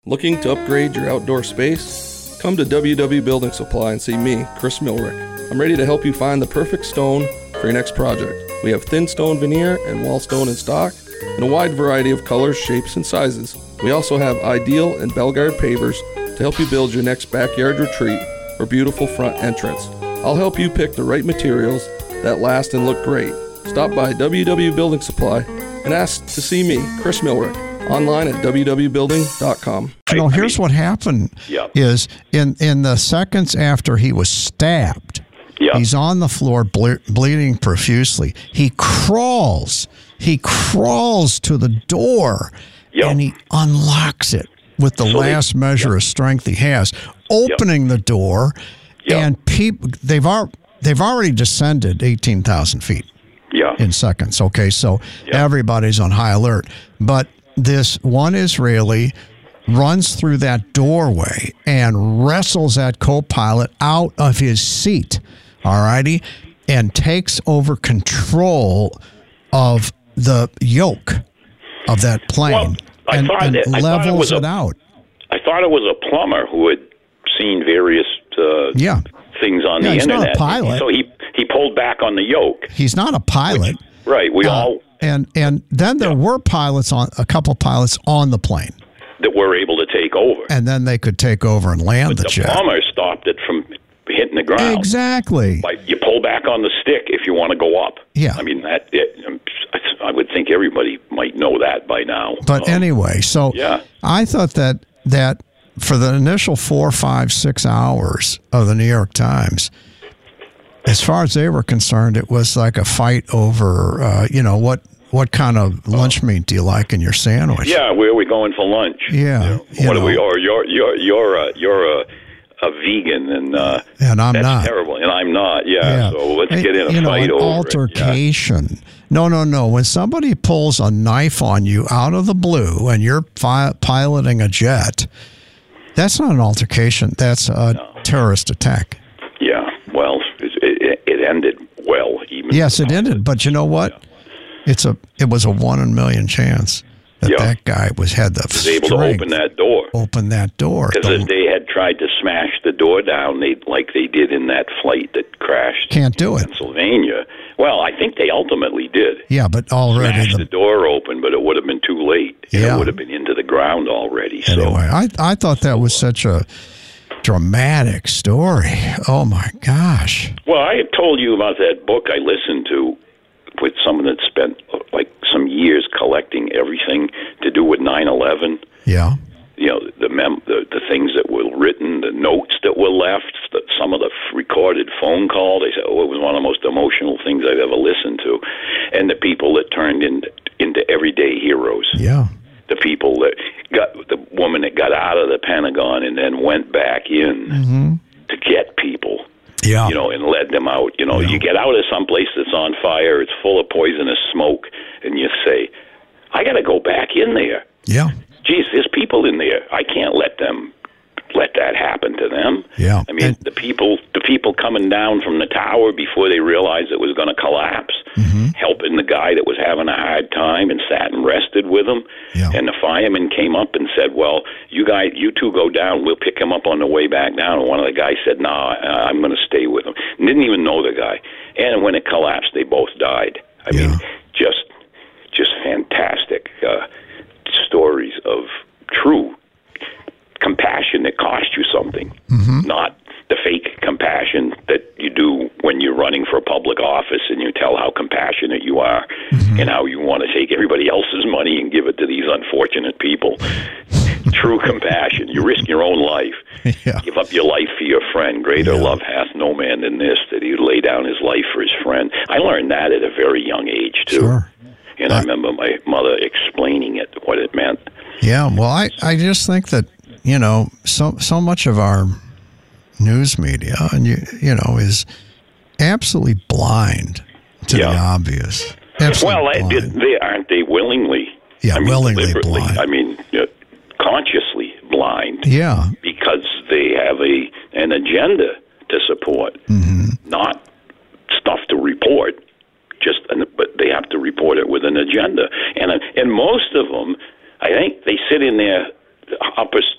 Looking to upgrade your outdoor space? Come to WW Building Supply and see me, Chris Milrick. I'm ready to help you find the perfect stone for your next project. We have thin stone veneer and wall stone in stock in a wide variety of colors, shapes, and sizes. We also have Ideal and Belgard pavers to help you build your next backyard retreat or beautiful front entrance. I'll help you pick the right materials that last and look great. Stop by WW Building Supply and ask to see me, Chris Milrick, online at www.building.com. Here's what happened is in the seconds after he was stabbed, he's on the floor bleeding profusely. He crawls to the door and he unlocks it with the last measure of strength he has, opening the door, and people they've already descended 18,000 feet in seconds. Okay, so everybody's on high alert. But this one Israeli runs through that doorway and wrestles that co-pilot out of his seat, all righty, and takes over control of the yoke of that plane and levels it out. I thought it was a plumber who had seen various things on the internet. He's not a pilot. So he pulled back on the yoke. He's not a pilot. And then there were a couple pilots on the plane that were able to take over. And then they could take over and land the jet. The plumber stopped it from hitting the ground. Exactly. Like you pull back on the stick if you want to go up. Yeah. I mean, I would think everybody might know that by now. But anyway, so I thought that for the initial 4, 5, 6 hours of the New York Times, as far as they were concerned, it was like a fight over, what kind of lunch meat do you like in your sandwich? Yeah, where are we going for lunch? Yeah. What are we? Or you're a vegan, and I'm that's not. Terrible, and I'm not. Yeah. So let's get in a fight an over altercation. It. Yeah. No. When somebody pulls a knife on you out of the blue and you're piloting a jet, that's not an altercation. That's a terrorist attack. Yeah. Well, it ended well. Yes, it ended. But you know what? Yeah. It was a 1 in a million chance that guy had the was able to open that door. Because if they had tried to smash the door down, like they did in that flight that crashed in Pennsylvania. Well, I think they ultimately did. Yeah, but already smashed the door open, but it would have been too late. It would have been into the ground already. Anyway, I thought that was such a dramatic story. Oh my gosh. Well, I had told you about that book I listened to with someone that spent like some years collecting everything to do with 9/11. Yeah. The things that were written, the notes that were left, some of the recorded phone calls. They said, it was one of the most emotional things I've ever listened to. And the people that turned into everyday heroes. Yeah. The people that the woman that got out of the Pentagon and then went back in to get people. Yeah. And led them out. You get out of someplace that's on fire, it's full of poisonous smoke, and you say, I got to go back in there. Yeah. Geez, there's people in there. I can't let that happen to them. Yeah. I mean, the people coming down from the tower before they realized it was going to collapse, helping the guy that was having a hard time and sat and rested with him. Yeah. And the fireman came up and said, well, you two go down. We'll pick him up on the way back down. And one of the guys said, no, I'm going to stay with him. And didn't even know the guy. And when it collapsed, they both died. I mean, just fantastic stories of true compassion that cost you something, not the fake compassion that you do when you're running for a public office and you tell how compassionate you are and how you want to take everybody else's money and give it to these unfortunate people. True compassion. You risk your own life. Yeah. Give up your life for your friend. Greater love hath no man than this, that he would lay down his life for his friend. I learned that at a very young age, too. Sure. And I remember my mother explaining it, what it meant. Yeah, well, I just think that, so much of our news media and is absolutely blind to the obvious. Aren't they willingly? Yeah, willingly blind. I mean, consciously blind. Yeah, because they have an agenda to support, not stuff to report. But they have to report it with an agenda, and most of them, I think, they sit in their upper